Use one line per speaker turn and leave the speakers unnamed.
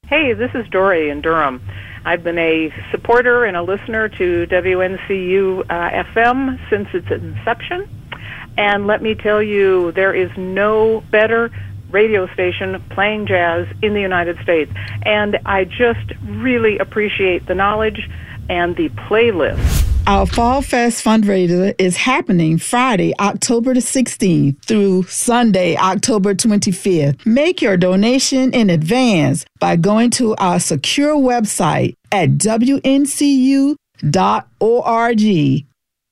Hey, this is Dory in Durham. I've been a supporter and a listener to WNCU FM since its inception. And let me tell you, there is no better radio station playing jazz in the United States. And I just really appreciate the knowledge and the playlist.
Our Fall Fest fundraiser is happening Friday, October the 16th through Sunday, October 25th. Make your donation in advance by going to our secure website at WNCU.org